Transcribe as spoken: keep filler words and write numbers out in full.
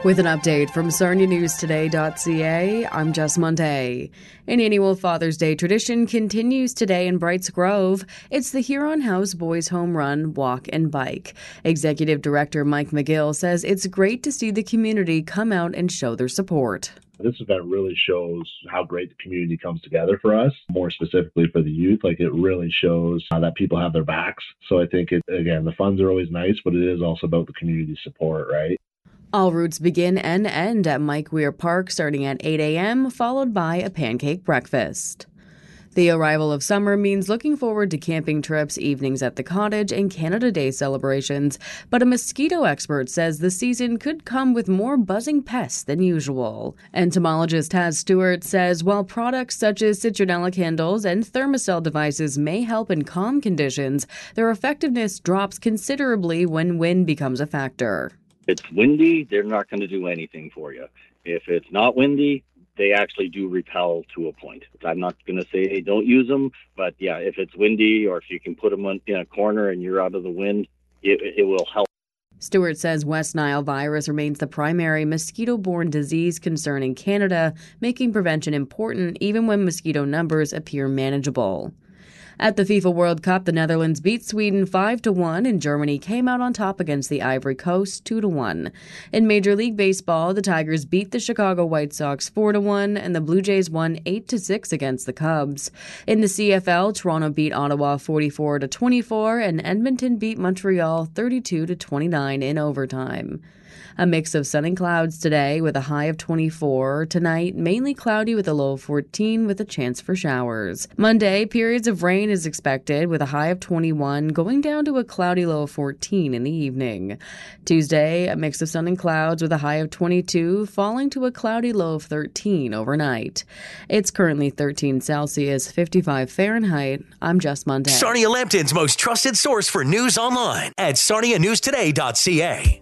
With an update from Sarnia News Today dot C A, I'm Jess Monday. An annual Father's Day tradition continues today in Brights Grove. It's the Huron House Boys Home Run, Walk and Bike. Executive Director Mike McGill says it's great to see the community come out and show their support. This event really shows how great the community comes together for us, more specifically for the youth. Like, it really shows uh, that people have their backs. So I think, it, again, the funds are always nice, but it is also about the community support, right? All routes begin and end at Mike Weir Park starting at eight a.m., followed by a pancake breakfast. The arrival of summer means looking forward to camping trips, evenings at the cottage, and Canada Day celebrations, but a mosquito expert says the season could come with more buzzing pests than usual. Entomologist Taz Stewart says while products such as citronella candles and Thermacell devices may help in calm conditions, their effectiveness drops considerably when wind becomes a factor. If it's windy, they're not going to do anything for you. If it's not windy, they actually do repel to a point. I'm not going to say don't use them, but yeah, if it's windy or if you can put them in a corner and you're out of the wind, it, it will help. Stewart says West Nile virus remains the primary mosquito-borne disease concern in Canada, making prevention important even when mosquito numbers appear manageable. At the FIFA World Cup, the Netherlands beat Sweden five to one, and Germany came out on top against the Ivory Coast two to one. In Major League Baseball, the Tigers beat the Chicago White Sox four to one, and the Blue Jays won eight to six against the Cubs. In the C F L, Toronto beat Ottawa forty-four to twenty-four, and Edmonton beat Montreal thirty-two to twenty-nine in overtime. A mix of sun and clouds today with a high of twenty-four. Tonight, mainly cloudy with a low of fourteen with a chance for showers. Monday, periods of rain is expected with a high of twenty-one, going down to a cloudy low of fourteen in the evening. Tuesday, a mix of sun and clouds with a high of twenty-two, falling to a cloudy low of thirteen overnight. It's currently thirteen Celsius, fifty-five Fahrenheit. I'm Jess Monday. Sarnia Lambton's most trusted source for news online at Sarnia News Today dot C A.